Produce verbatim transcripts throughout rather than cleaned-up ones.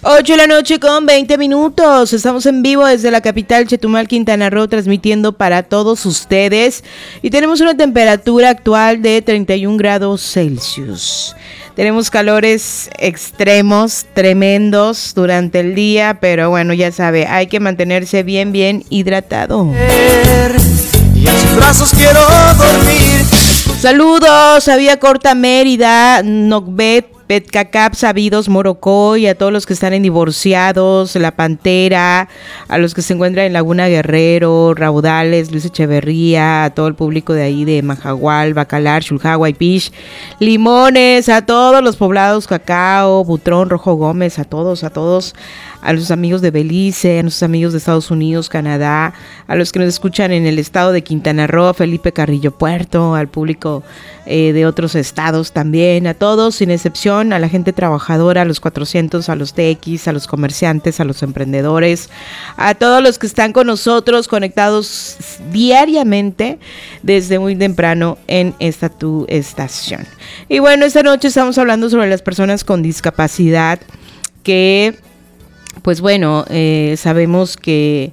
ocho de la noche con veinte minutos. Estamos en vivo desde la capital Chetumal, Quintana Roo, transmitiendo para todos ustedes. Y tenemos una temperatura actual de treinta y un grados Celsius. Tenemos calores extremos, tremendos durante el día, pero bueno, ya sabe, hay que mantenerse bien, bien hidratado. Y en sus brazos quiero dormir. Saludos a Vía Corta Mérida, Nocbet, Petcacap, Sabidos, Morocoy, a todos los que están en Divorciados, La Pantera, a los que se encuentran en Laguna Guerrero, Raudales, Luis Echeverría, a todo el público de ahí de Majagual, Bacalar, Xulhagua y Pish, Limones, a todos los poblados, Cacao, Butrón, Rojo Gómez, a todos, a todos, a los amigos de Belice, a nuestros amigos de Estados Unidos, Canadá, a los que nos escuchan en el estado de Quintana Roo, Felipe Carrillo Puerto, al público eh, de otros estados también, a todos, sin excepción, a la gente trabajadora, a los cuatrocientos, a los T X, a los comerciantes, a los emprendedores, a todos los que están con nosotros conectados diariamente desde muy temprano en esta tu estación. Y bueno, esta noche estamos hablando sobre las personas con discapacidad que... Pues bueno, eh, sabemos que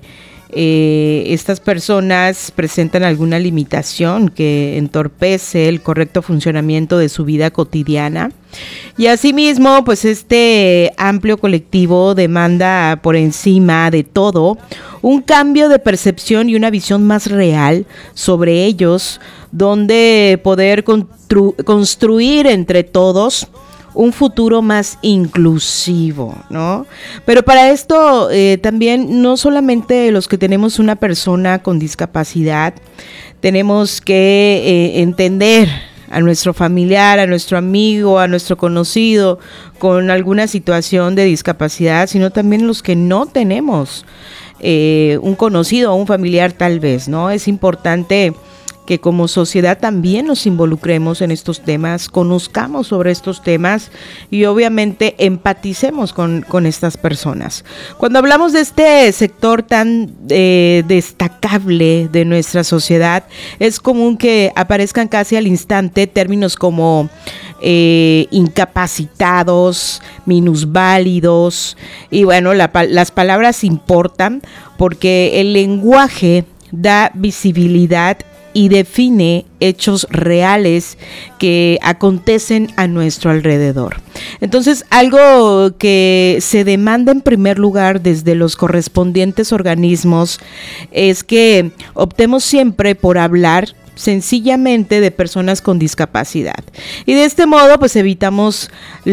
eh, estas personas presentan alguna limitación que entorpece el correcto funcionamiento de su vida cotidiana. Y asimismo, pues este amplio colectivo demanda por encima de todo un cambio de percepción y una visión más real sobre ellos, donde poder constru- construir entre todos un futuro más inclusivo, ¿no? Pero para esto eh, también no solamente los que tenemos una persona con discapacidad, tenemos que eh, entender a nuestro familiar, a nuestro amigo, a nuestro conocido con alguna situación de discapacidad, sino también los que no tenemos eh, un conocido o un familiar tal vez, ¿no? Es importante que como sociedad también nos involucremos en estos temas, conozcamos sobre estos temas y obviamente empaticemos con, con estas personas. Cuando hablamos de este sector tan eh, destacable de nuestra sociedad, es común que aparezcan casi al instante términos como eh, incapacitados, minusválidos, y bueno, la, las palabras importan porque el lenguaje da visibilidad y define hechos reales que acontecen a nuestro alrededor. Entonces, algo que se demanda en primer lugar desde los correspondientes organismos es que optemos siempre por hablar sencillamente de personas con discapacidad. Y de este modo, pues evitamos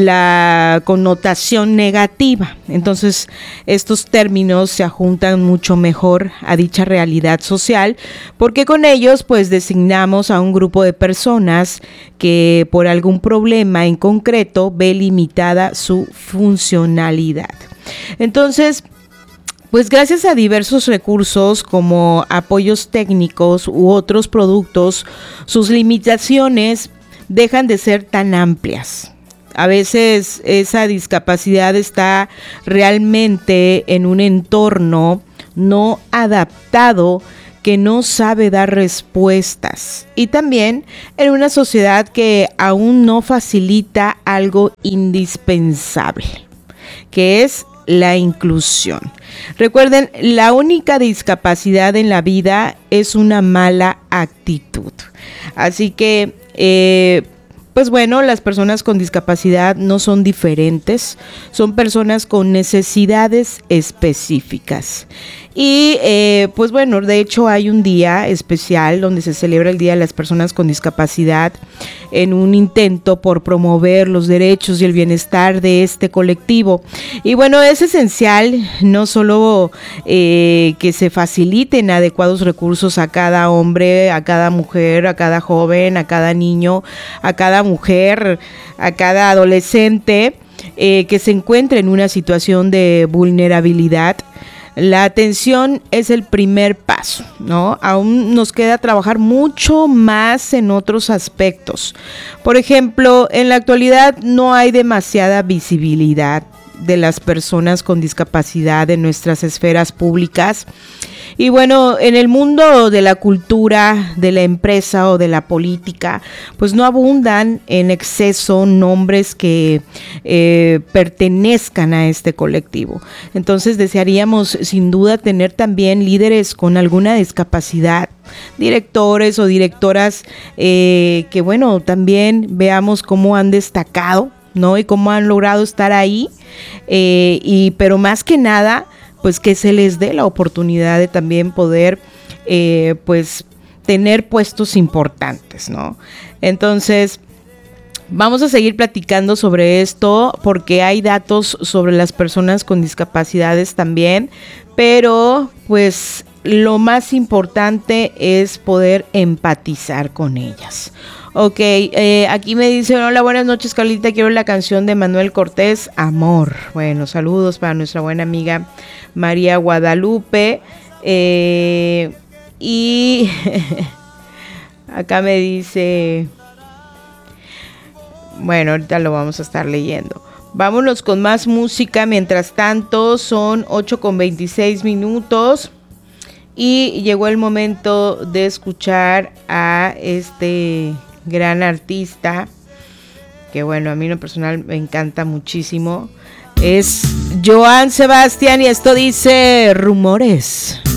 la connotación negativa. Entonces, estos términos se ajuntan mucho mejor a dicha realidad social, porque con ellos, pues, designamos a un grupo de personas que por algún problema en concreto ve limitada su funcionalidad. Entonces, pues gracias a diversos recursos como apoyos técnicos u otros productos, sus limitaciones dejan de ser tan amplias. A veces esa discapacidad está realmente en un entorno no adaptado que no sabe dar respuestas, y también en una sociedad que aún no facilita algo indispensable, que es la inclusión. Recuerden, la única discapacidad en la vida es una mala actitud. Así que, eh, pues bueno, las personas con discapacidad no son diferentes, son personas con necesidades específicas. Y eh, pues bueno, de hecho hay un día especial donde se celebra el Día de las Personas con Discapacidad en un intento por promover los derechos y el bienestar de este colectivo. Y bueno, es esencial no solo eh, que se faciliten adecuados recursos a cada hombre, a cada mujer, a cada joven, a cada niño, a cada mujer, a cada adolescente eh, que se encuentre en una situación de vulnerabilidad. La atención es el primer paso, ¿no? Aún nos queda trabajar mucho más en otros aspectos. Por ejemplo, en la actualidad no hay demasiada visibilidad de las personas con discapacidad en nuestras esferas públicas. Y bueno, en el mundo de la cultura, de la empresa o de la política, pues no abundan en exceso nombres que eh, pertenezcan a este colectivo. Entonces desearíamos sin duda tener también líderes con alguna discapacidad, directores o directoras eh, que bueno, también veamos cómo han destacado, ¿no? Y cómo han logrado estar ahí, eh, y pero más que nada, pues que se les dé la oportunidad de también poder, eh, pues, tener puestos importantes, ¿no? Entonces, vamos a seguir platicando sobre esto porque hay datos sobre las personas con discapacidades también, pero pues lo más importante es poder empatizar con ellas. Ok, eh, aquí me dicen, hola, buenas noches, Carlita, quiero la canción de Manuel Cortés, Amor. Bueno, saludos para nuestra buena amiga María Guadalupe. Eh, y acá me dice, bueno, ahorita lo vamos a estar leyendo. Vámonos con más música, mientras tanto son ocho con veintiséis minutos. Y llegó el momento de escuchar a este gran artista, que bueno, a mí en lo personal me encanta muchísimo. Es Joan Sebastián y esto dice Rumores.